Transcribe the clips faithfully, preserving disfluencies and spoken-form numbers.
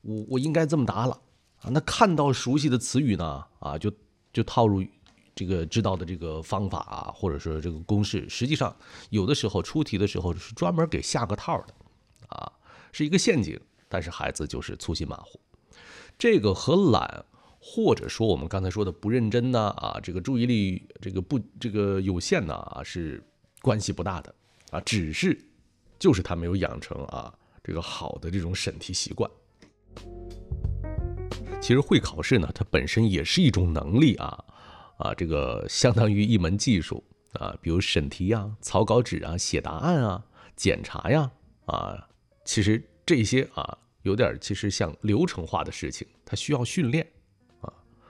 我我应该这么答了啊。那看到熟悉的词语呢啊，就就套入这个知道的这个方法啊，或者说这个公式，实际上有的时候出题的时候是专门给下个套的啊，是一个陷阱，但是孩子就是粗心马虎。这个和懒，或者说我们刚才说的不认真呢啊，这个注意力这个不这个有限呢啊，是关系不大的啊，只是就是他没有养成啊这个好的这种审题习惯。其实会考试呢，它本身也是一种能力啊啊，这个相当于一门技术啊，比如审题啊、草稿纸啊、写答案啊、检查呀啊，其实这些啊有点其实像流程化的事情，它需要训练啊。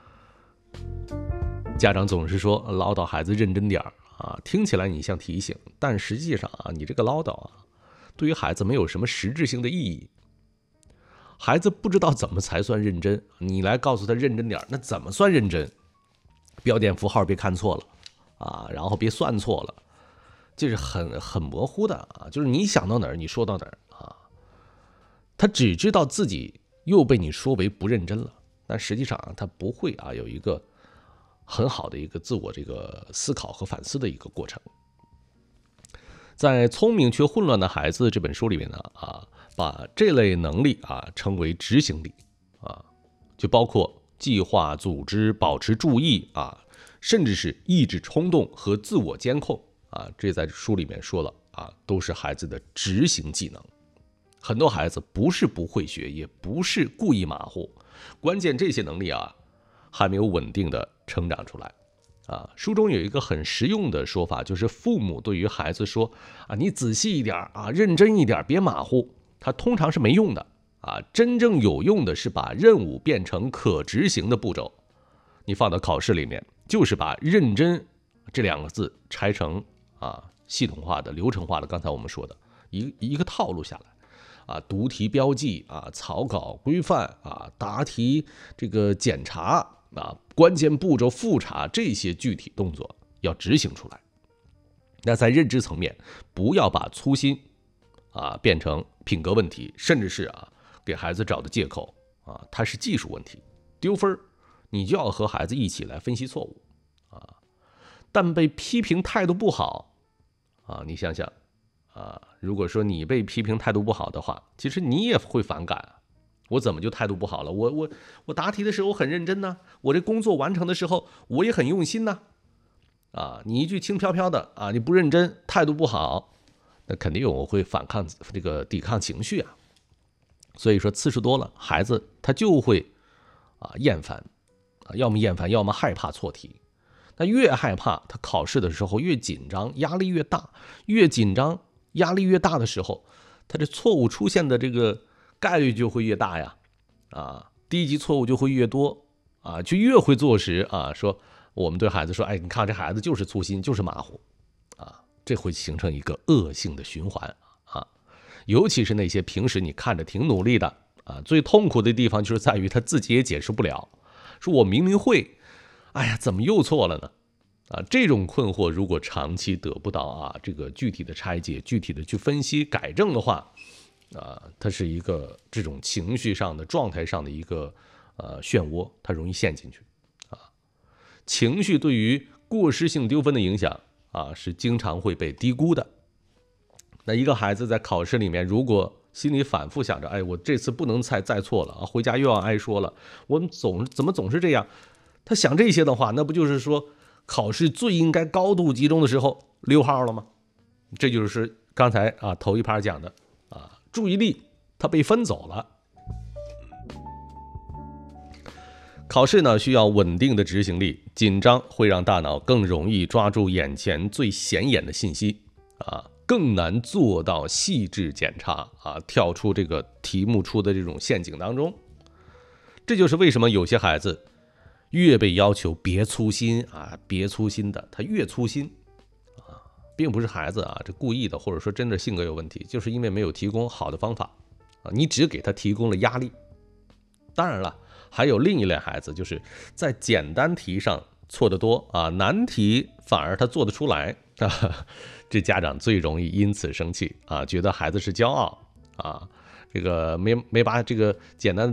家长总是说唠叨孩子认真点啊，听起来你像提醒，但实际上啊，你这个唠叨啊，对于孩子没有什么实质性的意义。孩子不知道怎么才算认真，你来告诉他认真点，那怎么算认真？标点符号别看错了啊，然后别算错了，这是很很模糊的啊，就是你想到哪儿你说到哪儿啊。他只知道自己又被你说为不认真了，但实际上他不会啊有一个很好的一个自我这个思考和反思的一个过程。在《聪明却混乱的孩子》这本书里面呢啊，把这类能力啊称为执行力啊，就包括计划、组织、保持注意啊，甚至是抑制冲动和自我监控啊，这在书里面说了啊，都是孩子的执行技能。很多孩子不是不会学，也不是故意马虎，关键这些能力啊还没有稳定的成长出来啊。书中有一个很实用的说法，就是父母对于孩子说啊，你仔细一点啊，认真一点，别马虎，它通常是没用的啊。真正有用的是把任务变成可执行的步骤。你放到考试里面，就是把认真这两个字拆成啊系统化的、流程化的，刚才我们说的一一个套路下来。啊，读题标记啊，草稿规范啊，答题这个检查啊，关键步骤复查，这些具体动作要执行出来。那在认知层面，不要把粗心啊变成品格问题，甚至是啊给孩子找的借口啊，它是技术问题，丢分你就要和孩子一起来分析错误啊。但被批评态度不好啊，你想想。啊，如果说你被批评态度不好的话，其实你也会反感。我怎么就态度不好了？我我我答题的时候很认真呢，我这工作完成的时候我也很用心呢。啊，你一句轻飘飘的啊，你不认真，态度不好，那肯定我会反抗这个抵抗情绪啊。所以说次数多了，孩子他就会啊厌烦啊，要么厌烦，要么害怕错题。那越害怕，他考试的时候越紧张，压力越大，越紧张。压力越大的时候，他这错误出现的这个概率就会越大呀，啊，低级错误就会越多啊，就越会坐实啊。说我们对孩子说，哎，你看这孩子就是粗心，就是马虎，啊，这会形成一个恶性的循环啊。尤其是那些平时你看着挺努力的啊，最痛苦的地方就是在于他自己也解释不了，说我明明会，哎呀，怎么又错了呢？啊，这种困惑如果长期得不到啊这个具体的拆解、具体的去分析、改正的话，啊，它是一个这种情绪上的、状态上的一个呃漩涡，它容易陷进去啊。情绪对于过失性丢分的影响啊，是经常会被低估的。那一个孩子在考试里面，如果心里反复想着，哎，我这次不能再再错了啊，回家又要挨说了，我们总怎么总是这样？他想这些的话，那不就是说？考试最应该高度集中的时候溜号了吗？这就是刚才啊头一盘讲的啊，注意力它被分走了。考试呢需要稳定的执行力，紧张会让大脑更容易抓住眼前最显眼的信息啊，更难做到细致检查啊，跳出这个题目出的这种陷阱当中。这就是为什么有些孩子越被要求别粗心啊，别粗心的，他越粗心啊，并不是孩子啊这故意的，或者说真的性格有问题，就是因为没有提供好的方法啊，你只给他提供了压力。当然了，还有另一类孩子，就是在简单题上错得多啊，难题反而他做得出来啊，这家长最容易因此生气啊，觉得孩子是骄傲啊，这个没没把这个简单的